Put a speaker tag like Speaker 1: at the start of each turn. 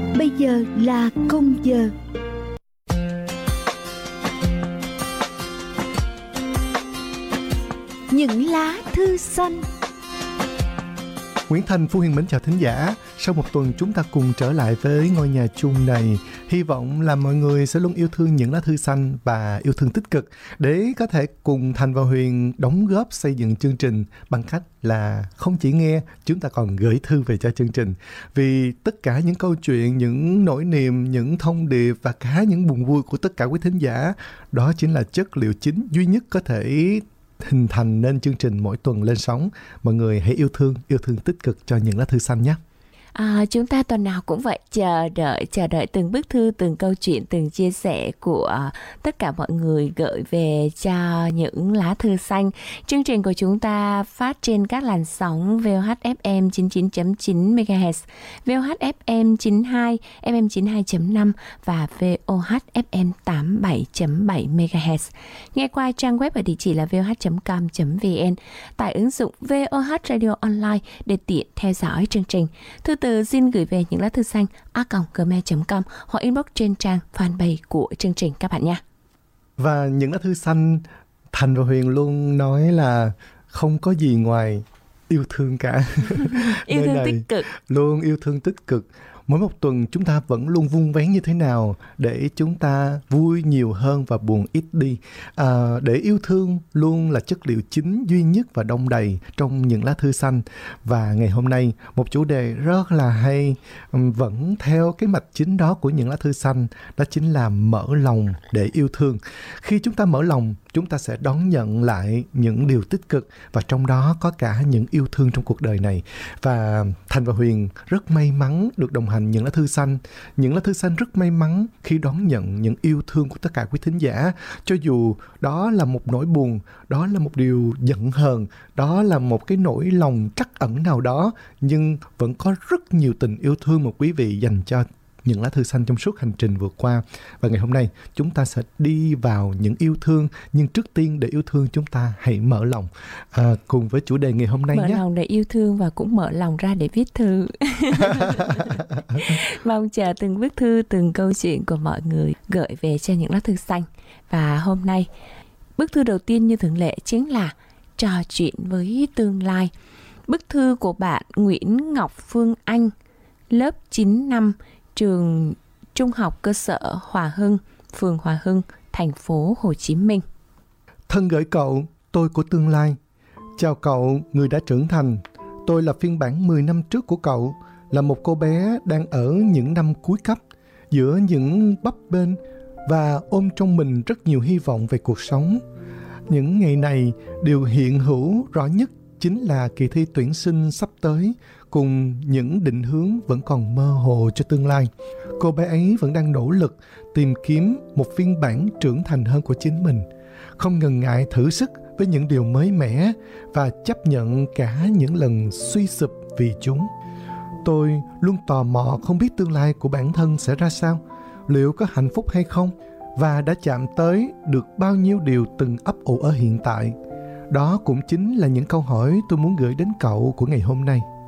Speaker 1: Bây giờ là công giờ. Những lá thư xanh.
Speaker 2: Nguyễn Thành, Phú Hiền mến chào thính giả. Sau một tuần chúng ta cùng trở lại với ngôi nhà chung này. Hy vọng là mọi người sẽ luôn yêu thương những lá thư xanh và yêu thương tích cực để có thể cùng Thành và Huyền đóng góp xây dựng chương trình bằng cách là không chỉ nghe, chúng ta còn gửi thư về cho chương trình. Vì tất cả những câu chuyện, những nỗi niềm, những thông điệp và cả những buồn vui của tất cả quý thính giả, đó chính là chất liệu chính duy nhất có thể hình thành nên chương trình mỗi tuần lên sóng. Mọi người hãy yêu thương tích cực cho những lá thư xanh nhé.
Speaker 3: Chúng ta tuần nào cũng vậy, chờ đợi từng bức thư, từng câu chuyện, từng chia sẻ của tất cả mọi người gửi về cho những lá thư xanh. Chương trình của chúng ta phát trên các làn sóng VOHFM 99.9 MHz, VOHFM 92, FM 92.5 và VOHFM 87.7 MHz. Nghe qua trang web ở địa chỉ là voh.com.vn, tải ứng dụng VOH Radio Online để tiện theo dõi chương trình. Thư từ xin gửi về những lá thư xanh a@gmail.com hoặc inbox trên trang fanpage của chương trình các bạn nha.
Speaker 2: Và những lá thư xanh, Thành và Huyền luôn nói là không có gì ngoài yêu thương cả.
Speaker 3: Yêu thương tích cực.
Speaker 2: Luôn yêu thương tích cực. Mỗi một tuần chúng ta vẫn luôn vun vén như thế nào để chúng ta vui nhiều hơn và buồn ít đi. Để yêu thương luôn là chất liệu chính duy nhất và đong đầy trong những lá thư xanh. Và ngày hôm nay một chủ đề rất là hay, vẫn theo cái mạch chính đó của những lá thư xanh, đó chính là mở lòng để yêu thương. Khi chúng ta mở lòng, chúng ta sẽ đón nhận lại những điều tích cực, và trong đó có cả những yêu thương trong cuộc đời này. Và Thành và Huyền rất may mắn được đồng hành những lá thư xanh. Những lá thư xanh rất may mắn khi đón nhận những yêu thương của tất cả quý thính giả. Cho dù đó là một nỗi buồn, đó là một điều giận hờn, đó là một cái nỗi lòng trắc ẩn nào đó, nhưng vẫn có rất nhiều tình yêu thương mà quý vị dành cho những lá thư xanh trong suốt hành trình vừa qua. Và ngày hôm nay chúng ta sẽ đi vào những yêu thương, nhưng trước tiên để yêu thương chúng ta hãy mở lòng. Cùng với chủ đề ngày hôm nay
Speaker 3: mở
Speaker 2: nhé.
Speaker 3: Mở lòng để yêu thương và cũng mở lòng ra để viết thư. Mong chờ từng bức thư, từng câu chuyện của mọi người gửi về cho những lá thư xanh. Và hôm nay bức thư đầu tiên như thường lệ chính là trò chuyện với tương lai. Bức thư của bạn Nguyễn Ngọc Phương Anh, lớp 9 năm, trường Trung học cơ sở Hòa Hưng, phường Hòa Hưng, thành phố Hồ Chí Minh.
Speaker 2: Thân gửi cậu, tôi của tương lai. Chào cậu, người đã trưởng thành. Tôi là phiên bản 10 năm trước của cậu, là một cô bé đang ở những năm cuối cấp, giữa những bấp bênh và ôm trong mình rất nhiều hy vọng về cuộc sống. Những ngày này, điều hiện hữu rõ nhất chính là kỳ thi tuyển sinh sắp tới, cùng những định hướng vẫn còn mơ hồ cho tương lai. Cô bé ấy vẫn đang nỗ lực tìm kiếm một phiên bản trưởng thành hơn của chính mình, không ngần ngại thử sức với những điều mới mẻ và chấp nhận cả những lần suy sụp vì chúng. Tôi luôn tò mò không biết tương lai của bản thân sẽ ra sao, liệu có hạnh phúc hay không, và đã chạm tới được bao nhiêu điều từng ấp ủ ở hiện tại. Đó cũng chính là những câu hỏi tôi muốn gửi đến cậu của ngày hôm nay.